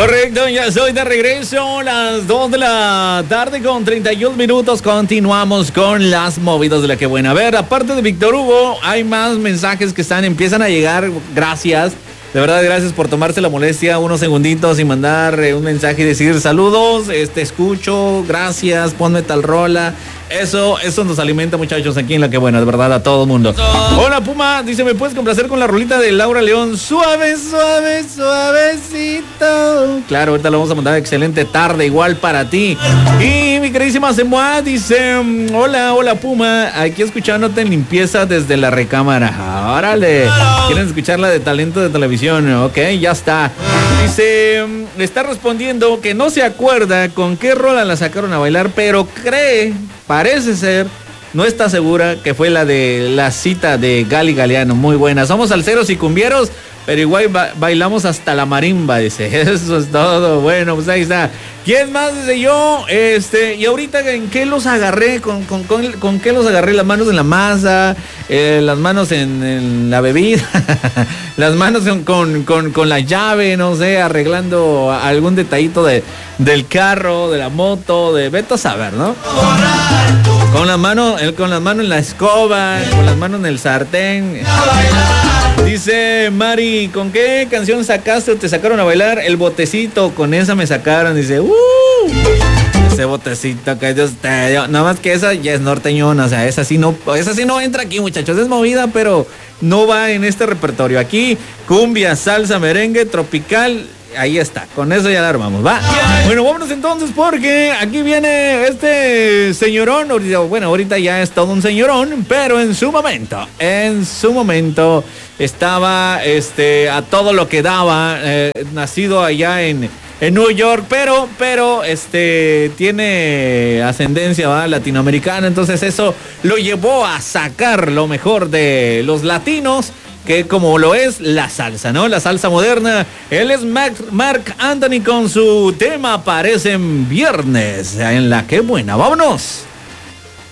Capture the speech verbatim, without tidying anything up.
Correcto, ya estoy de regreso, las dos de la tarde con treinta y un minutos. Continuamos con las movidas de la que buena. A ver, aparte de Víctor Hugo, hay más mensajes que están, empiezan a llegar. Gracias. De verdad, gracias por tomarse la molestia unos segunditos y mandar eh, un mensaje y decir saludos, este, escucho, gracias, ponme tal rola. Eso, eso nos alimenta, muchachos, aquí en La Que Buena, de verdad, a todo el mundo. Hola, Puma, dice, ¿me puedes complacer con la rolita de Laura León? Suave, suave, suavecito. Claro, ahorita lo vamos a mandar. Excelente tarde, igual para ti. Y mi queridísima Semoa dice, hola, hola, Puma, aquí escuchándote en limpieza desde la recámara. Órale, ¿quieren escucharla de talento de televisión? Ok, ya está. Dice, está respondiendo que no se acuerda con qué rola la sacaron a bailar, pero cree, parece ser, no está segura, que fue la de la cita de Gali Galeano. Muy buena. Somos salseros y cumbieros, pero igual ba- bailamos hasta la marimba, dice. Eso es todo. Bueno, pues ahí está. ¿Quién más? Dice yo. Este, y ahorita, ¿en qué los agarré? ¿Con, con, con, con qué los agarré? Las manos en la masa, eh, las manos en, en la bebida, las manos con, con, con, con la llave, no sé, arreglando algún detallito de, del carro, de la moto, de vete a saber, ¿no? Con las manos, con las manos en la escoba, con las manos en el sartén. Dice Mari, ¿con qué canción sacaste o te sacaron a bailar? El botecito, con esa me sacaron. Dice, ¡uh! Ese botecito que Dios te dio. Nada más que esa ya es norteñona, o sea, esa sí no, esa sí no entra aquí, muchachos. Es movida, pero no va en este repertorio. Aquí, cumbia, salsa, merengue, tropical. Ahí está, con eso ya la armamos, va. Bueno, vámonos entonces porque aquí viene este señorón. Bueno, ahorita ya es todo un señorón, pero en su momento, en su momento estaba este, a todo lo que daba, eh, nacido allá en, en New York, pero, pero este, tiene ascendencia, ¿va?, latinoamericana. Entonces eso lo llevó a sacar lo mejor de los latinos, que como lo es la salsa, ¿no? La salsa moderna. Él es Marc Anthony con su tema Parecen Viernes en La Que Buena. ¡Vámonos!